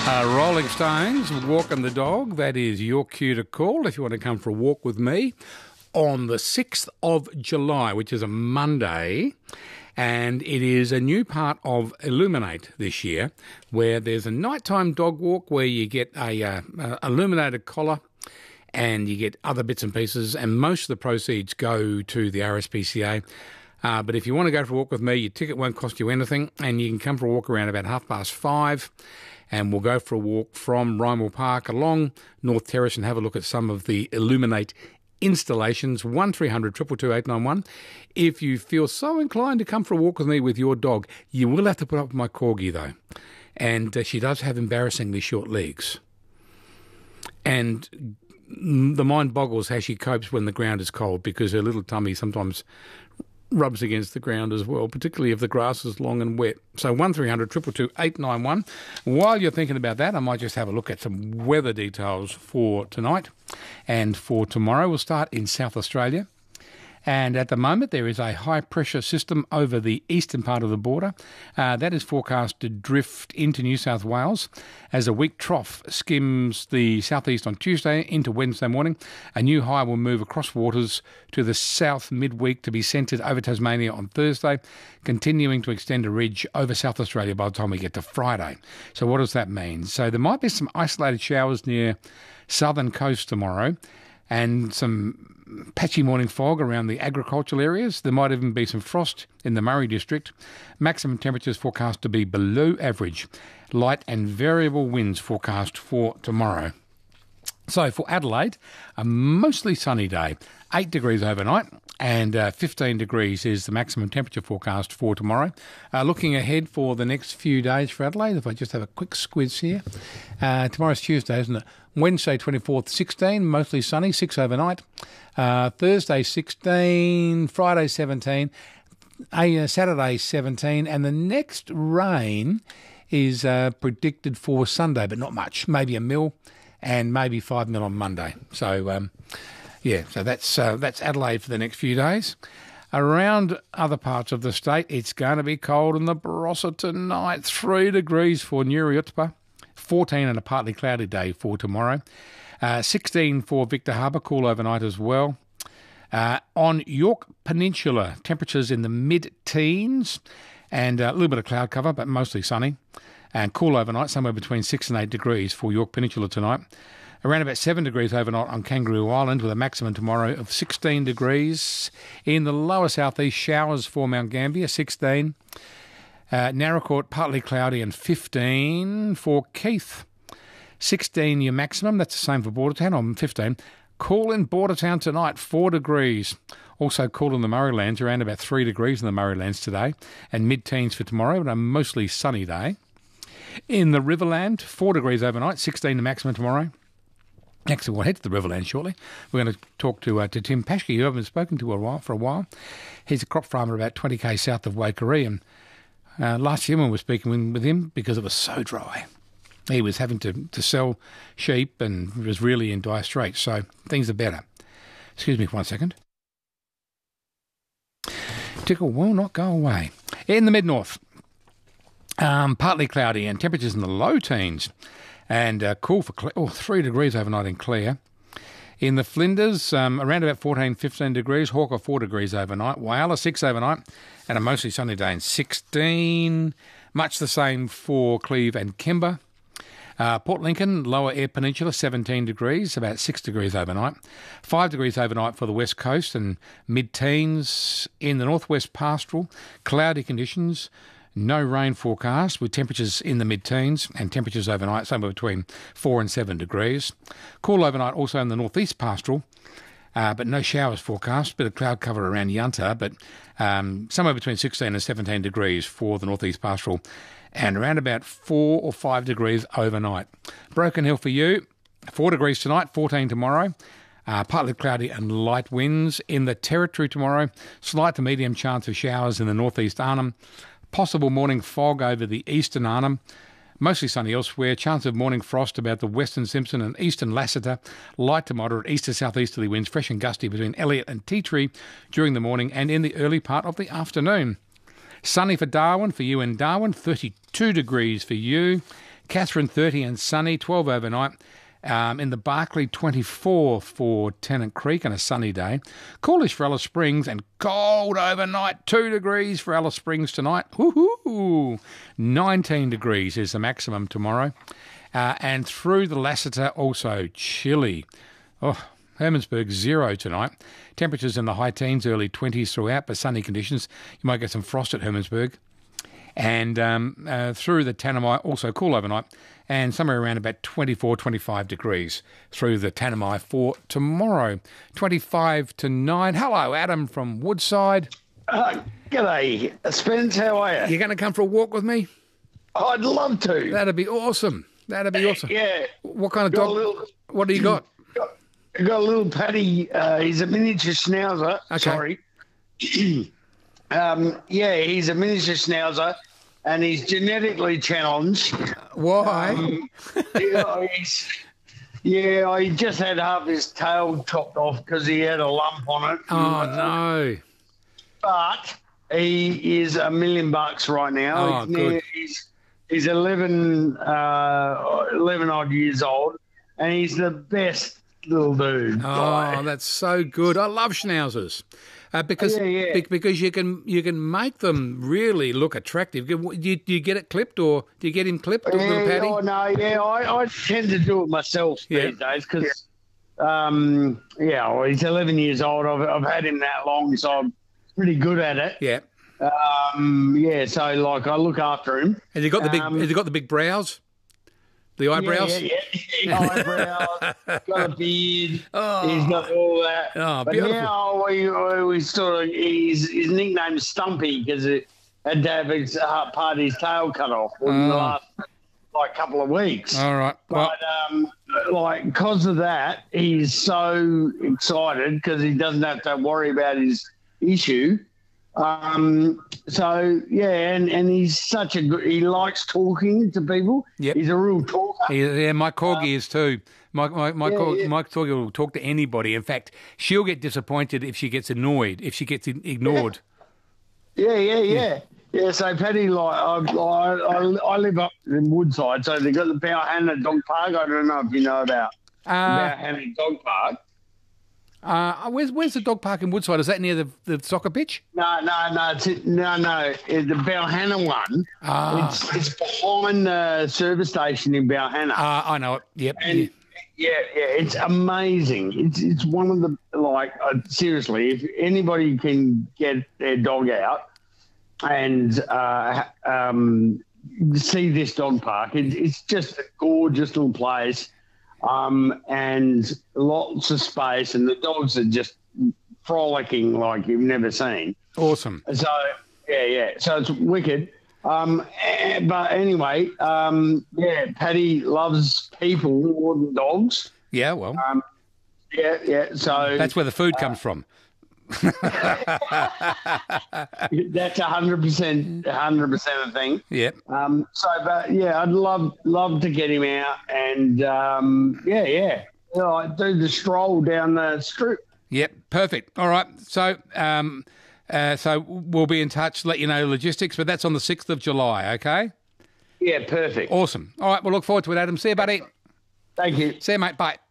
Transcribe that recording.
Rolling Stones, Walking the Dog. That is your cue to call if you want to come for a walk with me on the 6th of July, which is a Monday. And it is a new part of Illuminate this year, where there's a nighttime dog walk where you get a illuminated collar and you get other bits and pieces, and most of the proceeds go to the RSPCA. But if you want to go for a walk with me, your ticket won't cost you anything, and you can come for a walk around about 5:30, and we'll go for a walk from Rymel Park along North Terrace and have a look at some of the Illuminate installations. 1300 222 891. If you feel so inclined to come for a walk with me with your dog, you will have to put up with my corgi though, and she does have embarrassingly short legs, and the mind boggles how she copes when the ground is cold, because her little tummy sometimes rubs against the ground as well, particularly if the grass is long and wet. So 1300 222 891. While you're thinking about that, I might just have a look at some weather details for tonight and for tomorrow. We'll start in South Australia. And at the moment, there is a high-pressure system over the eastern part of the border. That is forecast to drift into New South Wales as a weak trough skims the southeast on Tuesday into Wednesday morning. A new high will move across waters to the south midweek to be centred over Tasmania on Thursday, continuing to extend a ridge over South Australia by the time we get to Friday. So what does that mean? So there might be some isolated showers near southern coast tomorrow, and some patchy morning fog around the agricultural areas. There might even be some frost in the Murray district. Maximum temperatures forecast to be below average. Light and variable winds forecast for tomorrow. So for Adelaide, a mostly sunny day. 8 degrees overnight and 15 degrees is the maximum temperature forecast for tomorrow. Looking ahead for the next few days for Adelaide, if I just have a quick squiz here. Tomorrow's Tuesday, isn't it? Wednesday 24th, 16, mostly sunny, 6 overnight. Thursday 16, Friday 17, Saturday 17, and the next rain is predicted for Sunday, but not much. Maybe a mil and maybe 5 mil on Monday. So, so that's Adelaide for the next few days. Around other parts of the state, it's going to be cold in the Barossa tonight. 3 degrees for Nuriutpa, 14 and a partly cloudy day for tomorrow. 16 for Victor Harbour, cool overnight as well. On York Peninsula, temperatures in the mid-teens and a little bit of cloud cover, but mostly sunny. And cool overnight, somewhere between 6 and 8 degrees for York Peninsula tonight. Around about 7 degrees overnight on Kangaroo Island, with a maximum tomorrow of 16 degrees. In the lower southeast, showers for Mount Gambier, 16. Narracourt, partly cloudy, and 15 for Keith. 16 your maximum, that's the same for Bordertown on 15. Cool in Bordertown tonight, 4 degrees. Also cool in the Murraylands, around about 3 degrees in the Murraylands today, and mid-teens for tomorrow, but a mostly sunny day. In the Riverland, 4 degrees overnight, 16 the maximum tomorrow. Actually, we'll head to the Riverland shortly. We're going to talk to Tim Paschke, who I haven't spoken to for a while. He's a crop farmer about 20k south of Waikerie, and last year when we were speaking with him, because it was so dry, he was having to sell sheep and was really in dire straits, so things are better. Excuse me for 1 second. Tickle will not go away. In the mid-north, partly cloudy and temperatures in the low teens, and cool for 3 degrees overnight in Clare. In the Flinders, around about 14, 15 degrees. Hawker, 4 degrees overnight. Whyalla, 6 overnight, and a mostly sunny day in 16. Much the same for Cleve and Kemba. Port Lincoln, Lower Eyre Peninsula, 17 degrees, about 6 degrees overnight. 5 degrees overnight for the west coast and mid-teens. In the northwest pastoral, cloudy conditions. No rain forecast, with temperatures in the mid-teens and temperatures overnight somewhere between 4 and 7 degrees. Cool overnight also in the northeast pastoral, but no showers forecast. Bit of cloud cover around Yunta, but somewhere between 16 and 17 degrees for the northeast pastoral, and around about 4 or 5 degrees overnight. Broken Hill for you, 4 degrees tonight, 14 tomorrow. Partly cloudy and light winds. In the Territory tomorrow, slight to medium chance of showers in the northeast Arnhem. Possible morning fog over the eastern Arnhem. Mostly sunny elsewhere. Chance of morning frost about the western Simpson and eastern Lassiter. Light to moderate east to southeasterly winds, fresh and gusty between Elliot and Tea Tree during the morning and in the early part of the afternoon. Sunny for Darwin, for you in Darwin. 32 degrees for you. Catherine 30 and sunny, 12 overnight. In the Barclay, 24 for Tennant Creek and a sunny day. Coolish for Alice Springs and cold overnight, 2 degrees for Alice Springs tonight. Woohoo! 19 degrees is the maximum tomorrow. And through the Lassiter, also chilly. Oh, Hermannsburg 0 tonight. Temperatures in the high teens, early 20s throughout, but sunny conditions. You might get some frost at Hermannsburg. And through the Tanami, also cool overnight, and somewhere around about 24, 25 degrees through the Tanami for tomorrow. 25 to 9. Hello, Adam from Woodside. G'day, Spence. How are you? You're going to come for a walk with me? I'd love to. That'd be awesome. Yeah. What kind of dog? What do you got? Got a little Paddy. He's a miniature schnauzer. Okay. Sorry. He's a miniature schnauzer, and he's genetically challenged. Why? He just had half his tail chopped off because he had a lump on it. Oh, no. But he is $1 million right now. Oh, good. He's 11 odd years old, and he's the best little dude. Oh, that's so good. I love schnauzers. Because you can make them really look attractive. Do you get it clipped, or do you get him clipped, little Paddy? Oh, no, I tend to do it myself these days because, he's 11 years old. I've had him that long, so I'm pretty good at it. Yeah. So I look after him. Has he got the big brows? The eyebrows? Yeah. Eyebrows, got a beard. Oh. He's got all that. Oh, but beautiful. Now we sort of, his nickname is Stumpy because it had to have his part of his tail cut off in the last couple of weeks. All right. But because of that, he's so excited because he doesn't have to worry about his issue. And he's such a good, he likes talking to people. Yep. He's a real talker. Yeah, my corgi is too. My corgi will talk to anybody. In fact, she'll get disappointed if she gets annoyed, if she gets ignored. Yeah. So Paddy, I live up in Woodside, so they've got the Bowhanna Dog Park. I don't know if you know about Bowhanna Dog Park. Where's the dog park in Woodside? Is that near the soccer pitch? No. The Bowhanna one. It's behind the service station in Bowhanna. I know it. Yep. And it's amazing. It's one of the seriously, if anybody can get their dog out and see this dog park, it's just a gorgeous little place. And lots of space, and the dogs are just frolicking like you've never seen. Awesome. So, so it's wicked. But anyway, Paddy loves people more than dogs. Yeah, well. So that's where the food comes from. That's 100% a thing. Yep. I'd love to get him out and do the stroll down the strip. Yep, perfect. All right. So we'll be in touch, let you know logistics, but that's on the 6th of July, okay? Yeah, perfect. Awesome. All right, we'll look forward to it, Adam. See you, buddy. Thank you. See you, mate. Bye.